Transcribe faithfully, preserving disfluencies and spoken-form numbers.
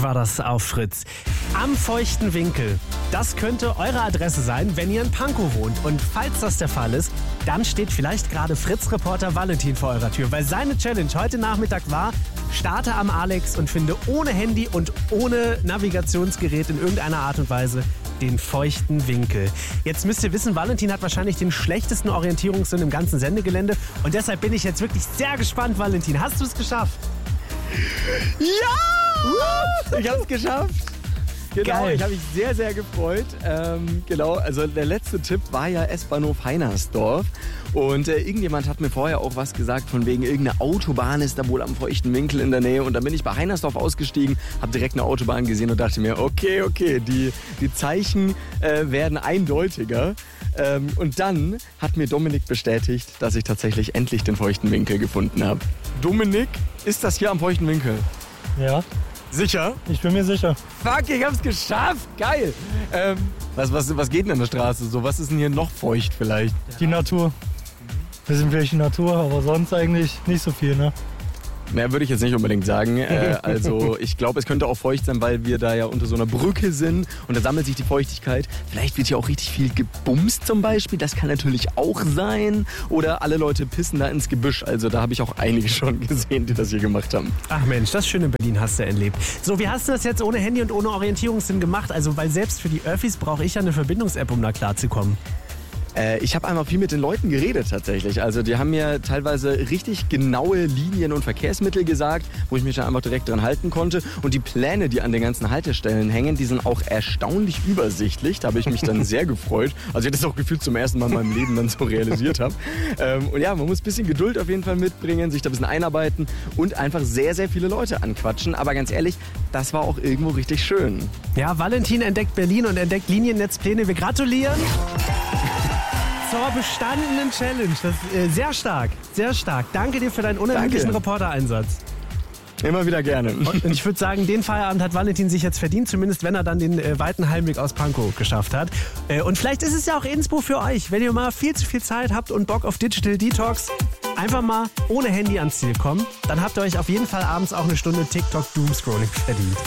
war das auf Fritz. Am feuchten Winkel. Das könnte eure Adresse sein, wenn ihr in Pankow wohnt. Und falls das der Fall ist, dann steht vielleicht gerade Fritz-Reporter Valentin vor eurer Tür. Weil seine Challenge heute Nachmittag war, starte am Alex und finde ohne Handy und ohne Navigationsgerät in irgendeiner Art und Weise den feuchten Winkel. Jetzt müsst ihr wissen, Valentin hat wahrscheinlich den schlechtesten Orientierungssinn im ganzen Sendegelände. Und deshalb bin ich jetzt wirklich sehr gespannt, Valentin. Hast du es geschafft? Ja! Ich habe es geschafft. Genau, Geil. ich habe mich sehr, sehr gefreut. Ähm, genau, also der letzte Tipp war ja S-Bahnhof Heinersdorf. Und äh, irgendjemand hat mir vorher auch was gesagt, von wegen irgendeine Autobahn ist da wohl am feuchten Winkel in der Nähe. Und dann bin ich bei Heinersdorf ausgestiegen, habe direkt eine Autobahn gesehen und dachte mir, okay, okay, die, die Zeichen äh, werden eindeutiger. Ähm, und dann hat mir Dominik bestätigt, dass ich tatsächlich endlich den feuchten Winkel gefunden habe. Dominik, ist das hier am feuchten Winkel? Ja, Sicher? ich bin mir sicher. Fuck, ich hab's geschafft. Geil. Ähm, was, was, was geht denn an der Straße so? Was ist denn hier noch feucht vielleicht? Die Natur. Wir sind vielleicht die Natur, aber sonst eigentlich nicht so viel, ne? Mehr würde ich jetzt nicht unbedingt sagen. Äh, also ich glaube, es könnte auch feucht sein, weil wir da ja unter so einer Brücke sind und da sammelt sich die Feuchtigkeit. Vielleicht wird hier auch richtig viel gebumst zum Beispiel. Das kann natürlich auch sein. Oder alle Leute pissen da ins Gebüsch. Also da habe ich auch einige schon gesehen, die das hier gemacht haben. Ach Mensch, das schöne Berlin hast du erlebt. So, wie hast du das jetzt ohne Handy und ohne Orientierungssinn gemacht? Also, weil selbst für die Öffis brauche ich ja eine Verbindungs-App, um da klarzukommen. Äh, ich habe einmal viel mit den Leuten geredet tatsächlich. Also die haben mir teilweise richtig genaue Linien und Verkehrsmittel gesagt, wo ich mich dann einfach direkt dran halten konnte. Und die Pläne, die an den ganzen Haltestellen hängen, die sind auch erstaunlich übersichtlich. Da habe ich mich dann sehr gefreut. Also ich das auch gefühlt zum ersten Mal in meinem Leben dann so realisiert habe. Ähm, und ja, man muss ein bisschen Geduld auf jeden Fall mitbringen, sich da ein bisschen einarbeiten und einfach sehr, sehr viele Leute anquatschen. Aber ganz ehrlich, das war auch irgendwo richtig schön. Ja, Valentin entdeckt Berlin und entdeckt Liniennetzpläne. Wir gratulieren zur bestandenen Challenge. Das ist äh, sehr stark, sehr stark. Danke dir für deinen unermüdlichen Danke. Reportereinsatz. Immer wieder gerne. Und ich würde sagen, den Feierabend hat Valentin sich jetzt verdient, zumindest wenn er dann den äh, weiten Heimweg aus Pankow geschafft hat. Äh, und vielleicht ist es ja auch Inspo für euch, wenn ihr mal viel zu viel Zeit habt und Bock auf Digital Detox. Einfach mal ohne Handy ans Ziel kommen. Dann habt ihr euch auf jeden Fall abends auch eine Stunde TikTok Doomscrolling verdient.